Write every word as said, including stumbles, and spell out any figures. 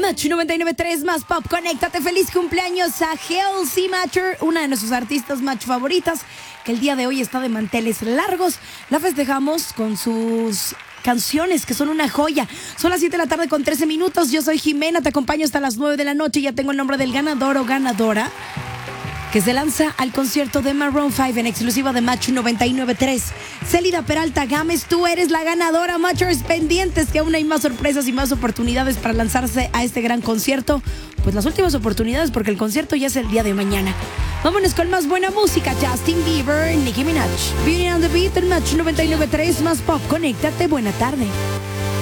Match noventa y nueve punto tres más pop. Conéctate. Feliz cumpleaños a Halsey Matcher, una de nuestros artistas Match favoritas, que el día de hoy está de manteles largos. La festejamos con sus canciones que son una joya. Son las siete de la tarde con trece minutos. Yo soy Jimena, te acompaño hasta las nueve de la noche. Ya tengo el nombre del ganador o ganadora que se lanza al concierto de Maroon cinco en exclusiva de Match noventa y nueve punto tres. Célida Peralta Gámez, tú eres la ganadora. Matchers pendientes, que aún hay más sorpresas y más oportunidades para lanzarse a este gran concierto. Pues las últimas oportunidades, porque el concierto ya es el día de mañana. Vámonos con más buena música. Justin Bieber, Nicki Minaj, Beauty and the Beat en Match noventa y nueve punto tres más pop. Conéctate, buena tarde.